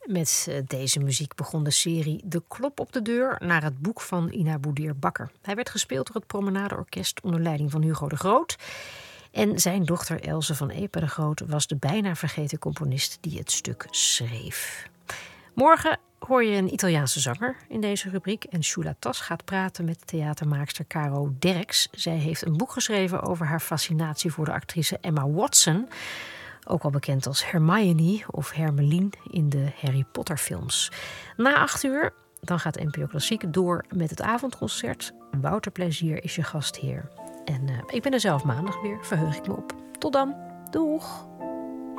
Met deze muziek begon de serie De Klop op de Deur naar het boek van Ina Boudère-Bakker. Hij werd gespeeld door het Promenadeorkest onder leiding van Hugo de Groot. En zijn dochter Else van Epe de Groot was de bijna vergeten componist die het stuk schreef. Morgen hoor je een Italiaanse zanger in deze rubriek. En Shula Tas gaat praten met theatermaakster Caro Derks. Zij heeft een boek geschreven over haar fascinatie voor de actrice Emma Watson. Ook al bekend als Hermione of Hermeline in de Harry Potter films. Na 8:00 dan gaat NPO Klassiek door met het avondconcert. Wouter Plezier is je gastheer. En ik ben er zelf maandag weer, verheug ik me op. Tot dan, doeg!